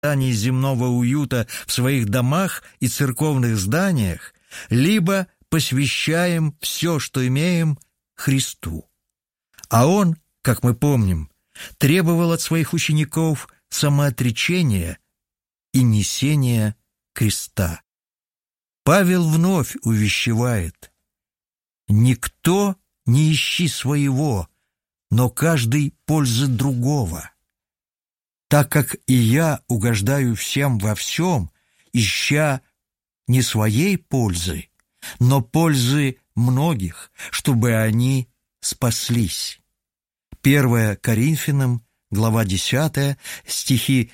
создании земного уюта в своих домах и церковных зданиях, либо посвящаем все, что имеем, Христу. А Он, как мы помним, требовал от своих учеников самоотречения и несения креста. Павел вновь увещевает: «Никто не ищи своего, но каждый пользы другого. Так как и я угождаю всем во всем, ища не своей пользы, но пользы многих, чтобы они спаслись». 1 Коринфянам, глава 10, стихи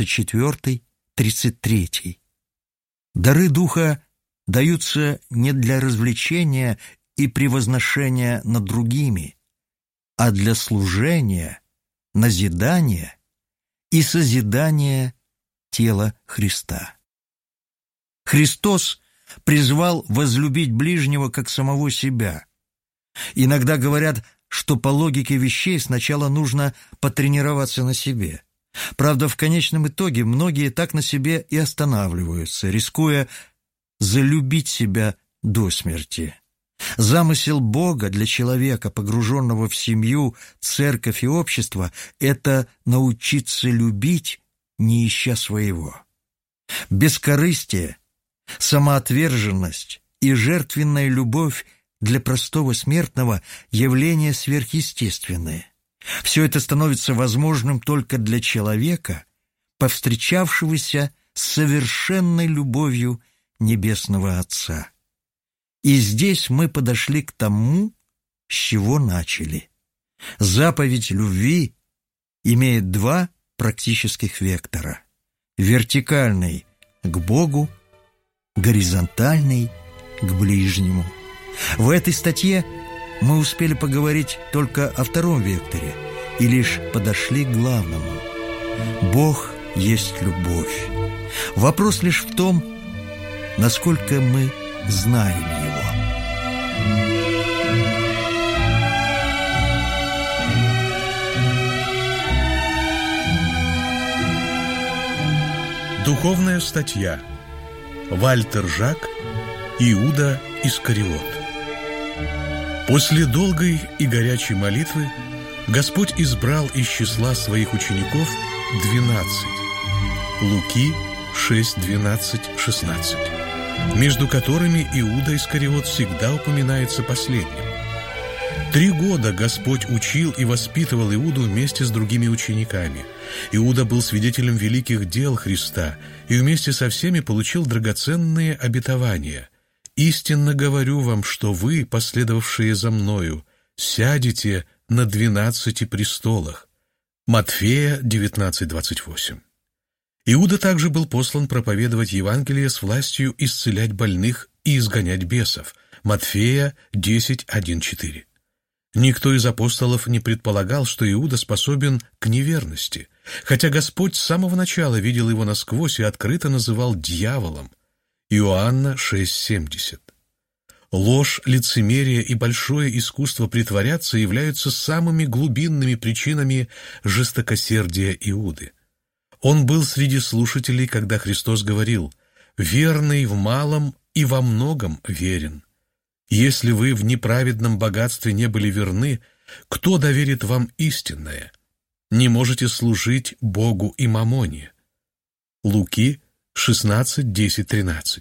24-33. Дары Духа даются не для развлечения и превозношения над другими, а для служения, назидания и созидания тела Христа. Христос призвал возлюбить ближнего как самого себя. Иногда говорят, что по логике вещей сначала нужно потренироваться на себе. Правда, в конечном итоге многие так на себе и останавливаются, рискуя залюбить себя до смерти. Замысел Бога для человека, погруженного в семью, церковь и общество, это научиться любить, не ища своего. Бескорыстие, самоотверженность и жертвенная любовь для простого смертного – явления сверхъестественные. Все это становится возможным только для человека, повстречавшегося с совершенной любовью Небесного Отца. И здесь мы подошли к тому, с чего начали. Заповедь любви имеет два практических вектора: вертикальный к Богу, горизонтальный к ближнему. В этой статье мы успели поговорить только о втором векторе и лишь подошли к главному. Бог есть любовь. Вопрос лишь в том, насколько мы знаем Его. Духовная статья. Вальтер Жак, Иуда Искариот. После долгой и горячей молитвы Господь избрал из числа своих учеников 12. Луки 6, 12, 16. Между которыми Иуда Искариот всегда упоминается последним. 3 года Господь учил и воспитывал Иуду вместе с другими учениками. Иуда был свидетелем великих дел Христа и вместе со всеми получил драгоценные обетования. «Истинно говорю вам, что вы, последовавшие за мною, сядете на 12 престолах». Матфея 19:28. Иуда также был послан проповедовать Евангелие с властью исцелять больных и изгонять бесов. Матфея 10:1-4. Никто из апостолов не предполагал, что Иуда способен к неверности, хотя Господь с самого начала видел его насквозь и открыто называл дьяволом. Иоанна 6:70. Ложь, лицемерие и большое искусство притворяться являются самыми глубинными причинами жестокосердия Иуды. Он был среди слушателей, когда Христос говорил: «Верный в малом и во многом верен. Если вы в неправедном богатстве не были верны, кто доверит вам истинное? Не можете служить Богу и мамоне». Луки 16:10-13.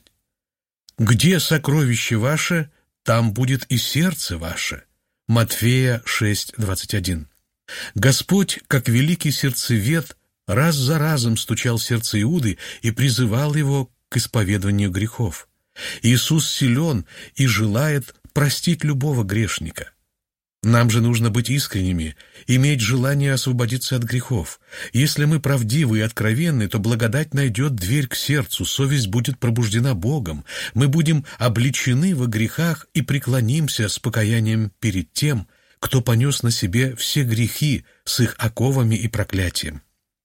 «Где сокровище ваше, там будет и сердце ваше». Матфея 6:21. Господь, как великий сердцевед, раз за разом стучал в сердце Иуды и призывал его к исповедованию грехов. Иисус силен и желает простить любого грешника. Нам же нужно быть искренними, иметь желание освободиться от грехов. Если мы правдивы и откровенны, то благодать найдет дверь к сердцу, совесть будет пробуждена Богом, мы будем обличены во грехах и преклонимся с покаянием перед тем, кто понес на себе все грехи с их оковами и проклятием.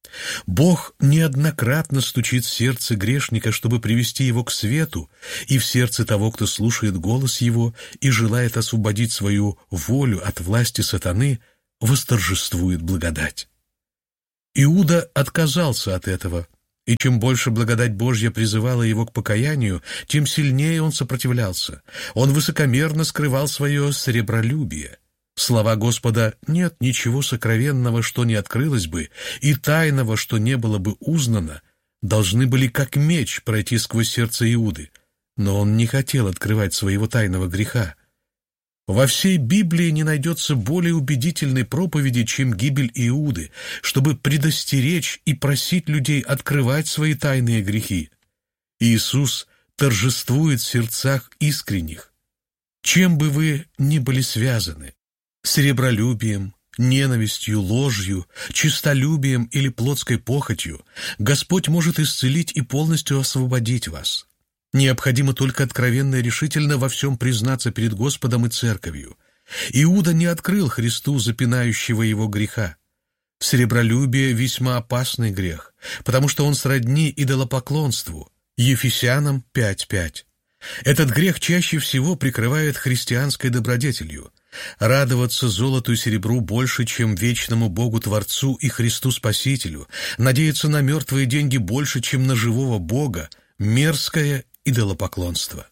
Бог неоднократно стучит в сердце грешника, чтобы привести его к свету, и в сердце того, кто слушает голос его и желает освободить свою волю от власти сатаны, восторжествует благодать. Иуда отказался от этого, И чем больше благодать Божья призывала его к покаянию, тем сильнее он сопротивлялся. Он высокомерно скрывал свое сребролюбие. Слова Господа «нет ничего сокровенного, что не открылось бы, и тайного, что не было бы узнано», должны были как меч пройти сквозь сердце Иуды. Но он не хотел открывать своего тайного греха. Во всей Библии не найдется более убедительной проповеди, чем гибель Иуды, чтобы предостеречь и просить людей открывать свои тайные грехи. Иисус торжествует в сердцах искренних. Чем бы вы ни были связаны, сребролюбием, ненавистью, ложью, честолюбием или плотской похотью, Господь может исцелить и полностью освободить вас. Необходимо только откровенно и решительно во всем признаться перед Господом и Церковью. Иуда не открыл Христу запинающего его греха. Сребролюбие — весьма опасный грех, потому что он сродни идолопоклонству. Ефесянам 5:5. Этот грех чаще всего прикрывает христианской добродетелью. Радоваться золоту и серебру больше, чем вечному Богу-Творцу и Христу Спасителю, надеяться на мертвые деньги больше, чем на живого Бога — мерзкое идолопоклонство.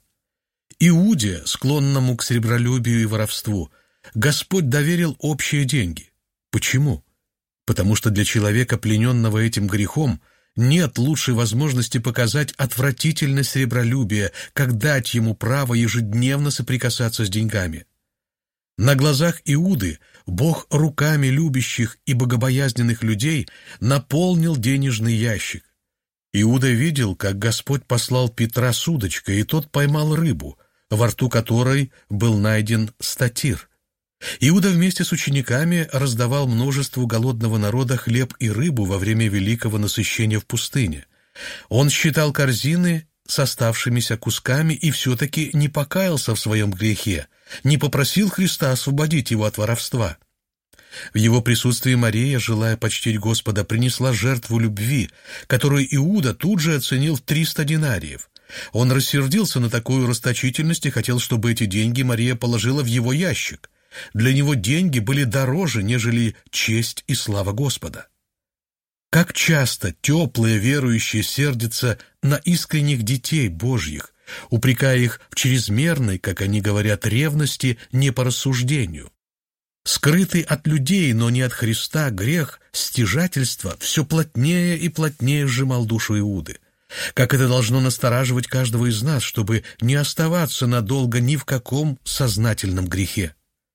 Иуде, склонному к сребролюбию и воровству, Господь доверил общие деньги. Почему? Потому что для человека, плененного этим грехом, нет лучшей возможности показать отвратительное сребролюбие, как дать ему право ежедневно соприкасаться с деньгами. На глазах Иуды Бог руками любящих и богобоязненных людей наполнил денежный ящик. Иуда видел, как Господь послал Петра с удочкой, и тот поймал рыбу, во рту которой был найден статир. Иуда вместе с учениками раздавал множеству голодного народа хлеб и рыбу во время великого насыщения в пустыне. Он считал корзины с оставшимися кусками и все-таки не покаялся в своем грехе, не попросил Христа освободить его от воровства. В его присутствии Мария, желая почтить Господа, принесла жертву любви, которую Иуда тут же оценил в 300 динариев. Он рассердился на такую расточительность и хотел, чтобы эти деньги Мария положила в его ящик. Для него деньги были дороже, нежели честь и слава Господа. Как часто теплые верующие сердятся на искренних детей Божьих, упрекая их в чрезмерной, как они говорят, ревности не по рассуждению. Скрытый от людей, но не от Христа, грех стяжательства все плотнее и плотнее сжимал душу Иуды. Как это должно настораживать каждого из нас, чтобы не оставаться надолго ни в каком сознательном грехе.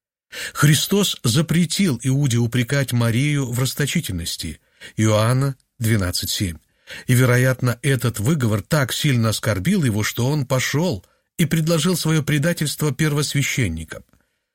Христос запретил Иуде упрекать Марию в расточительности. Иоанна 12:7. И, вероятно, этот выговор так сильно оскорбил его, что он пошел и предложил свое предательство первосвященникам.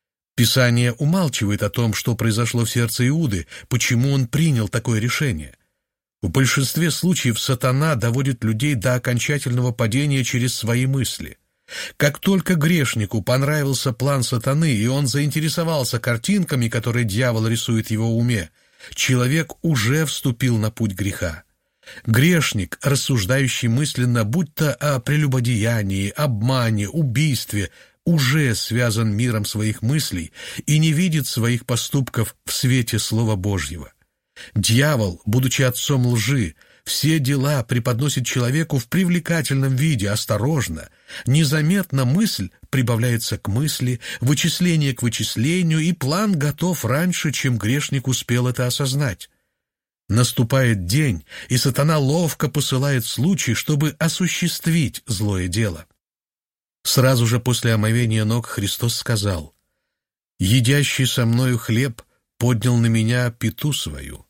Писание умалчивает о том, что произошло в сердце Иуды, почему он принял такое решение. В большинстве случаев сатана доводит людей до окончательного падения через свои мысли. Как только грешнику понравился план сатаны, и он заинтересовался картинками, которые дьявол рисует в его уме, человек уже вступил на путь греха. Грешник, рассуждающий мысленно, будь то о прелюбодеянии, обмане, убийстве, уже связан миром своих мыслей и не видит своих поступков в свете Слова Божьего. Дьявол, будучи отцом лжи, все дела преподносит человеку в привлекательном виде, осторожно. Незаметно мысль прибавляется к мысли, вычисление к вычислению, и план готов раньше, чем грешник успел это осознать. Наступает день, и сатана ловко посылает случай, чтобы осуществить злое дело. Сразу же после омовения ног Христос сказал: «Едящий со мною хлеб поднял на меня пяту свою».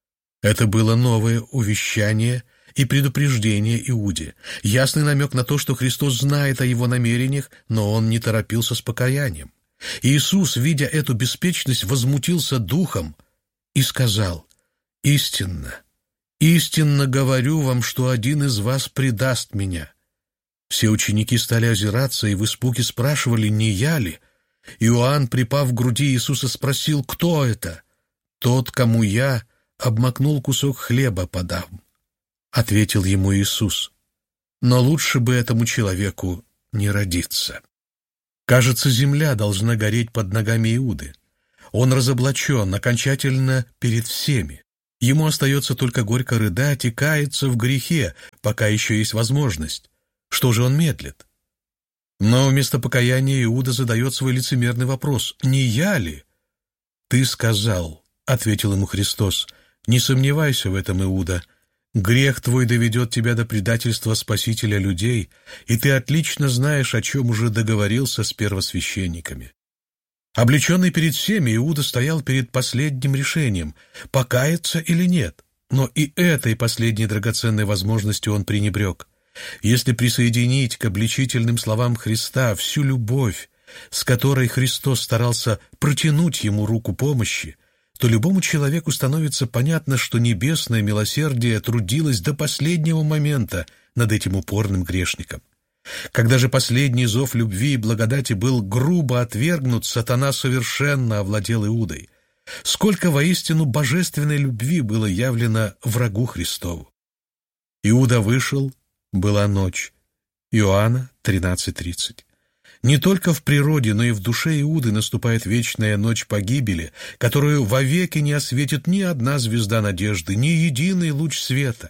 Это было новое увещание и предупреждение Иуде, ясный намек на то, что Христос знает о его намерениях, но он не торопился с покаянием. Иисус, видя эту беспечность, возмутился духом и сказал: «Истинно, истинно говорю вам, что один из вас предаст меня». Все ученики стали озираться и в испуге спрашивали, не я ли? Иоанн, припав к груди Иисуса, спросил: «Кто это?» «Тот, кому я обмакнул кусок хлеба подам», — ответил ему Иисус. «Но лучше бы этому человеку не родиться». Кажется, земля должна гореть под ногами Иуды. Он разоблачен окончательно перед всеми. Ему остается только горько рыдать и каяться в грехе, пока еще есть возможность. Что же он медлит? Но вместо покаяния Иуда задает свой лицемерный вопрос: «Не я ли?» «Ты сказал», — ответил ему Христос, — «не сомневайся в этом, Иуда. Грех твой доведет тебя до предательства Спасителя людей, и ты отлично знаешь, о чем уже договорился с первосвященниками». Облеченный перед всеми, Иуда стоял перед последним решением — покаяться или нет. Но и этой последней драгоценной возможностью он пренебрег. Если присоединить к обличительным словам Христа всю любовь, с которой Христос старался протянуть ему руку помощи, то любому человеку становится понятно, что небесное милосердие трудилось до последнего момента над этим упорным грешником. Когда же последний зов любви и благодати был грубо отвергнут, сатана совершенно овладел Иудой. Сколько воистину божественной любви было явлено врагу Христову. Иуда вышел, была ночь. Иоанна 13:30. Не только в природе, но и в душе Иуды наступает вечная ночь погибели, которую вовеки не осветит ни одна звезда надежды, ни единый луч света.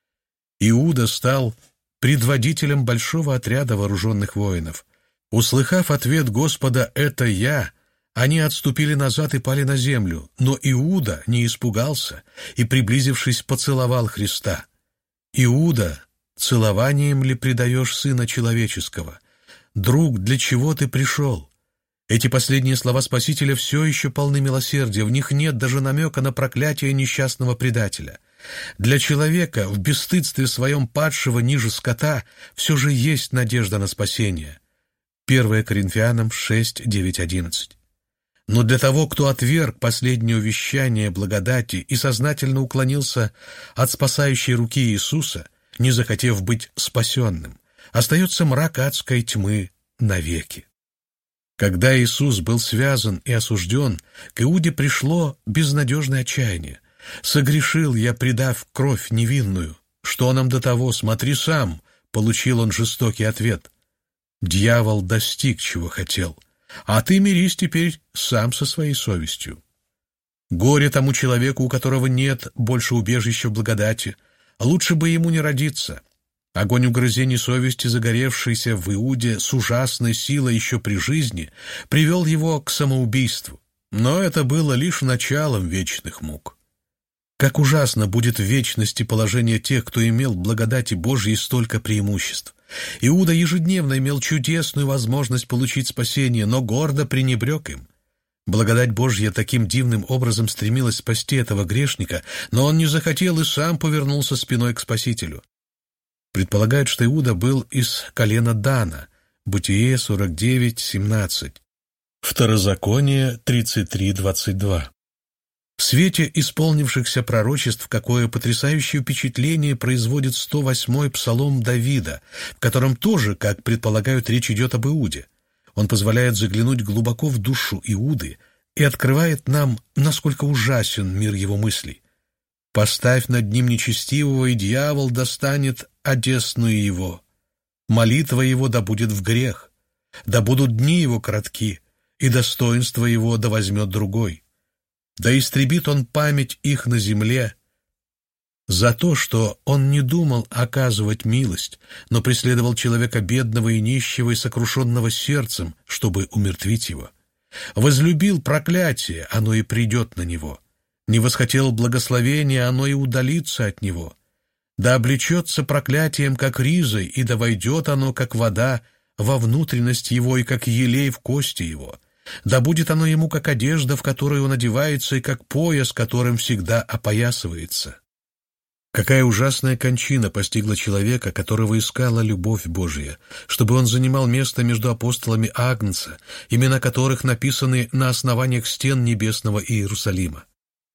Иуда стал предводителем большого отряда вооруженных воинов. Услыхав ответ Господа «это я», они отступили назад и пали на землю, но Иуда не испугался и, приблизившись, поцеловал Христа. «Иуда, целованием ли предаешь Сына Человеческого? Друг, для чего ты пришел?» Эти последние слова Спасителя все еще полны милосердия, в них нет даже намека на проклятие несчастного предателя. Для человека, в бесстыдстве своем падшего ниже скота, все же есть надежда на спасение. 1 Коринфянам 6:9-11. Но для того, кто отверг последнее увещание благодати и сознательно уклонился от спасающей руки Иисуса, не захотев быть спасенным, остается мрак адской тьмы навеки. Когда Иисус был связан и осужден, к Иуде пришло безнадежное отчаяние. «Согрешил я, предав кровь невинную. Что нам до того? Смотри сам!» — получил он жестокий ответ. «Дьявол достиг, чего хотел, а ты мирись теперь сам со своей совестью». Горе тому человеку, у которого нет больше убежища в благодати, лучше бы ему не родиться. Огонь угрызений совести, загоревшийся в Иуде с ужасной силой еще при жизни, привел его к самоубийству. Но это было лишь началом вечных мук. Как ужасно будет в вечности положение тех, кто имел в благодати Божьей столько преимуществ. Иуда ежедневно имел чудесную возможность получить спасение, но гордо пренебрег им. Благодать Божья таким дивным образом стремилась спасти этого грешника, но он не захотел и сам повернулся спиной к Спасителю. Предполагают, что Иуда был из колена Дана. Бытие 49:17. Второзаконие 33:22. В свете исполнившихся пророчеств какое потрясающее впечатление производит 108-й псалом Давида, в котором тоже, как предполагают, речь идет об Иуде. Он позволяет заглянуть глубоко в душу Иуды и открывает нам, насколько ужасен мир его мыслей. «Поставь над ним нечестивого, и дьявол достанет одесную его. Молитва его да будет в грех, да будут дни его кратки, и достоинство его да возьмет другой. Да истребит он память их на земле за то, что он не думал оказывать милость, но преследовал человека бедного и нищего и сокрушенного сердцем, чтобы умертвить его. Возлюбил проклятие, оно и придет на него. Не восхотел благословения, оно и удалится от него. Да облечется проклятием, как ризой, и да войдет оно, как вода, во внутренность его и как елей в кости его. Да будет оно ему, как одежда, в которую он одевается, и как пояс, которым всегда опоясывается». Какая ужасная кончина постигла человека, которого искала любовь Божья, чтобы он занимал место между апостолами Агнца, имена которых написаны на основаниях стен небесного Иерусалима.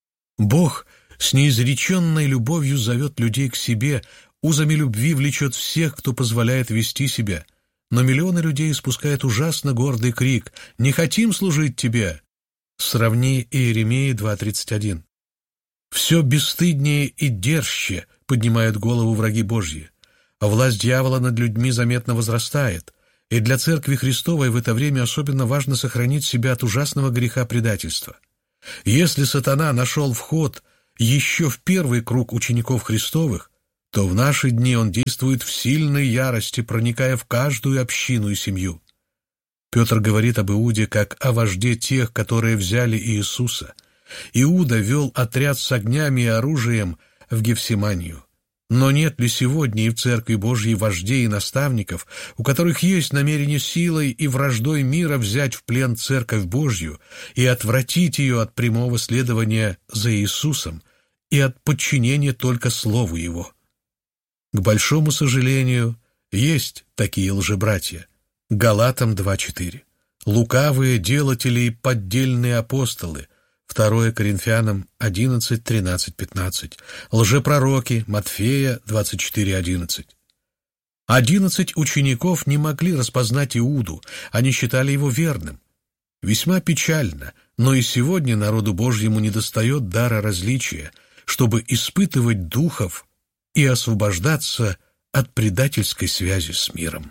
Бог с неизреченной любовью зовет людей к себе, узами любви влечет всех, кто позволяет вести себя. Но миллионы людей испускают ужасно гордый крик: «Не хотим служить тебе!» Сравни Иеремии 2:31. Все бесстыднее и дерзче поднимают голову враги Божьи, а власть дьявола над людьми заметно возрастает, и для Церкви Христовой в это время особенно важно сохранить себя от ужасного греха предательства. Если сатана нашел вход еще в первый круг учеников Христовых, то в наши дни он действует в сильной ярости, проникая в каждую общину и семью. Петр говорит об Иуде как о вожде тех, которые взяли Иисуса. Иуда вел отряд с огнями и оружием в Гефсиманию. Но нет ли сегодня и в Церкви Божьей вождей и наставников, у которых есть намерение силой и враждой мира взять в плен Церковь Божью и отвратить ее от прямого следования за Иисусом и от подчинения только Слову Его? К большому сожалению, есть такие лжебратья. Галатам 2:4. Лукавые делатели и поддельные апостолы. 2 Коринфянам 11, 13, 15. Лжепророки. Матфея 24:11. 11 учеников не могли распознать Иуду, они считали его верным. Весьма печально, но и сегодня народу Божьему недостает дара различия, чтобы испытывать духов и освобождаться от предательской связи с миром.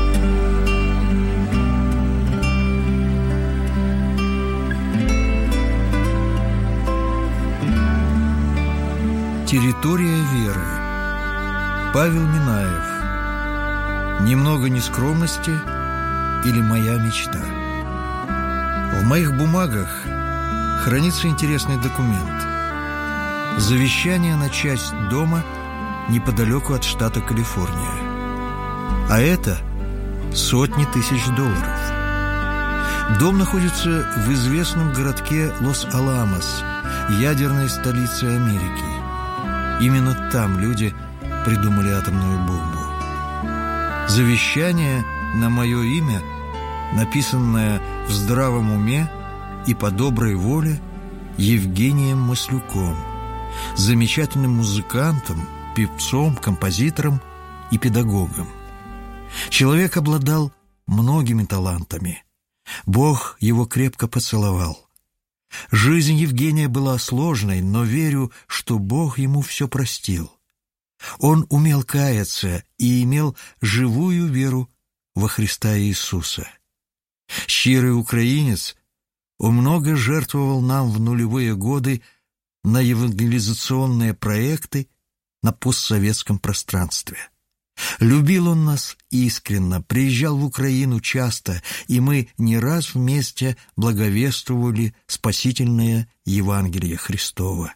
Территория веры. Павел Минаев. Немного нескромности или моя мечта. В моих бумагах хранится интересный документ. Завещание на часть дома неподалеку от штата Калифорния. А это сотни тысяч долларов. Дом находится в известном городке Лос-Аламос, ядерной столице Америки. Именно там люди придумали атомную бомбу. Завещание на мое имя, написанное в здравом уме и по доброй воле Евгением Маслюком, замечательным музыкантом, певцом, композитором и педагогом. Человек обладал многими талантами. Бог его крепко поцеловал. Жизнь Евгения была сложной, но верю, что Бог ему все простил. Он умел каяться и имел живую веру во Христа Иисуса. Щирый украинец, он много жертвовал нам в нулевые годы на евангелизационные проекты на постсоветском пространстве. Любил он нас искренно, приезжал в Украину часто, и мы не раз вместе благовествовали спасительное Евангелие Христово.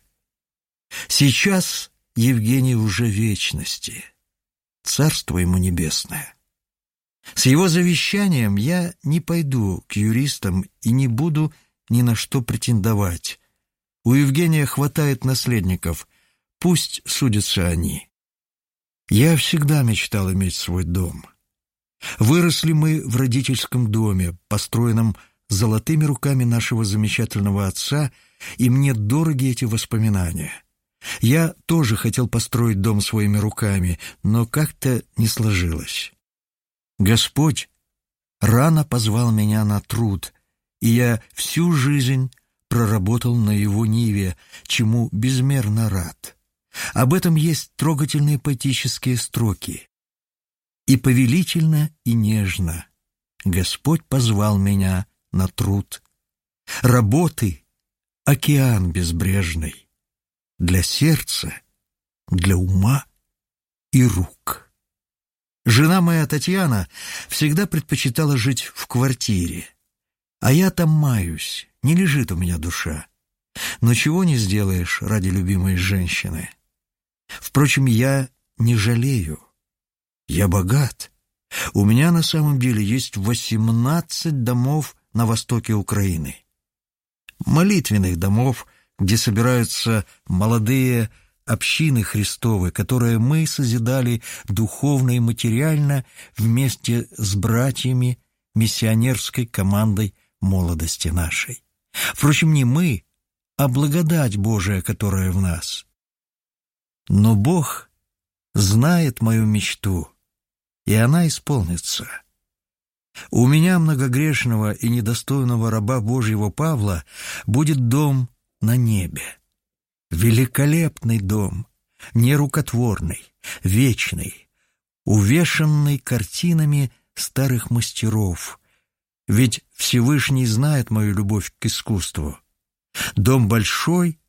Сейчас Евгений уже в вечности, царство ему небесное. С его завещанием я не пойду к юристам и не буду ни на что претендовать. У Евгения хватает наследников, пусть судятся они. Я всегда мечтал иметь свой дом. Выросли мы в родительском доме, построенном золотыми руками нашего замечательного отца, и мне дороги эти воспоминания. Я тоже хотел построить дом своими руками, но как-то не сложилось. Господь рано позвал меня на труд, и я всю жизнь проработал на его ниве, чему безмерно рад. Об этом есть трогательные поэтические строки. «И повелительно, и нежно Господь позвал меня на труд. Работы — океан безбрежный, для сердца, для ума и рук». Жена моя Татьяна всегда предпочитала жить в квартире, а я там маюсь, не лежит у меня душа. Но чего не сделаешь ради любимой женщины. Впрочем, я не жалею. Я богат. У меня на самом деле есть 18 домов на востоке Украины. Молитвенных домов, где собираются молодые общины Христовы, которые мы созидали духовно и материально вместе с братьями миссионерской командой молодости нашей. Впрочем, не мы, а благодать Божия, которая в нас. Но Бог знает мою мечту, и она исполнится. У меня, многогрешного и недостойного раба Божьего Павла, будет дом на небе. Великолепный дом, нерукотворный, вечный, увешанный картинами старых мастеров. Ведь Всевышний знает мою любовь к искусству. Дом большой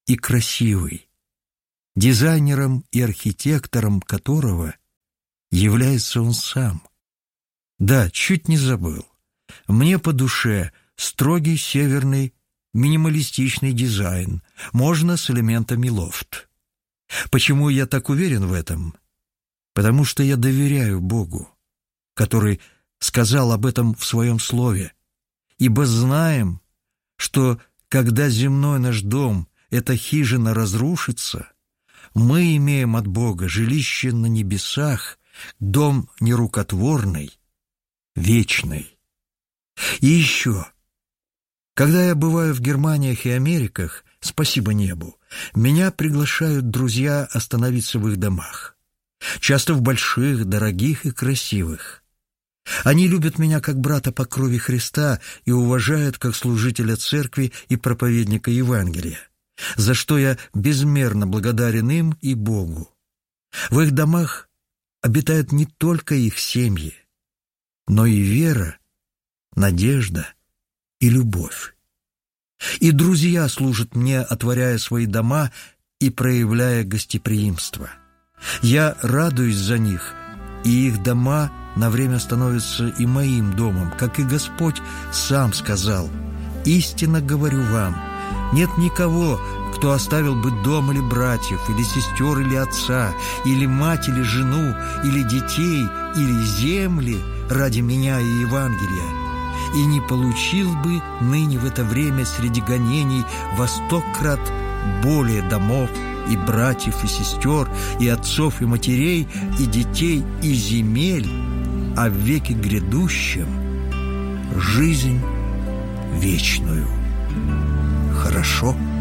и красивый, дизайнером и архитектором которого является он сам. Да, чуть не забыл. Мне по душе строгий северный минималистичный дизайн, можно с элементами лофт. Почему я так уверен в этом? Потому что я доверяю Богу, который сказал об этом в своем слове. Ибо знаем, что когда земной наш дом, эта хижина, разрушится, мы имеем от Бога жилище на небесах, дом нерукотворный, вечный. И еще, когда я бываю в Германиях и Америках, спасибо небу, меня приглашают друзья остановиться в их домах. Часто в больших, дорогих и красивых. Они любят меня как брата по крови Христа и уважают как служителя церкви и проповедника Евангелия, за что я безмерно благодарен им и Богу. В их домах обитают не только их семьи, но и вера, надежда и любовь. И друзья служат мне, отворяя свои дома и проявляя гостеприимство. Я радуюсь за них, и их дома на время становятся и моим домом, как и Господь сам сказал: «Истинно говорю вам, нет никого, кто оставил бы дом или братьев, или сестер, или отца, или мать, или жену, или детей, или земли ради меня и Евангелия, и не получил бы ныне в это время среди гонений во 100 крат более домов, и братьев, и сестер, и отцов, и матерей, и детей, и земель, а в веке грядущем жизнь вечную». Хорошо?